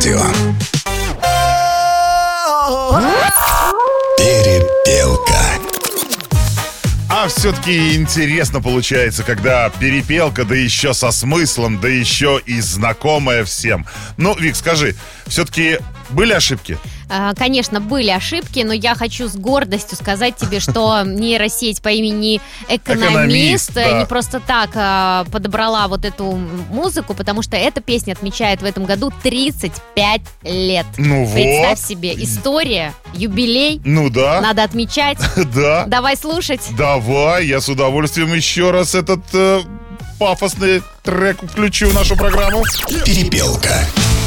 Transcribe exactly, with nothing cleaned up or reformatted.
Перепелка. А все-таки интересно получается, когда перепелка, да еще со смыслом, да еще и знакомая всем. Ну, Вик, скажи, все-таки были ошибки? Конечно, были ошибки, но я хочу с гордостью сказать тебе, что нейросеть по имени Экономист, Экономист, да. не просто так а, подобрала вот эту музыку, потому что эта песня отмечает в этом году тридцать пять лет. Ну Представь вот. себе, история, юбилей, Ну да. надо отмечать. Да. Давай слушать. Давай, я с удовольствием еще раз этот э, пафосный трек включу в нашу программу. Перепелка.